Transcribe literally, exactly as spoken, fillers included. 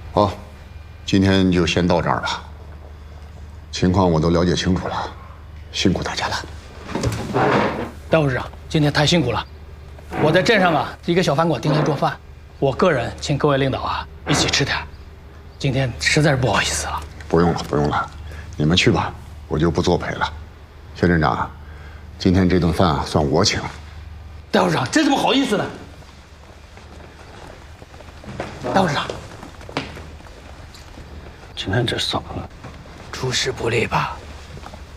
好，今天就先到这儿吧。情况我都了解清楚了，辛苦大家了。 戴副市长，今天太辛苦了。我在镇上啊一个小饭馆盯天做饭，我个人请各位领导啊一起吃点。今天实在是不好意思了。 不用了，不用了，你们去吧，我就不作陪了。薛镇长，今天这顿饭啊算我请。 戴副市长，这怎么好意思呢？戴副市长， 今天这是怎么了？ 出师不利吧？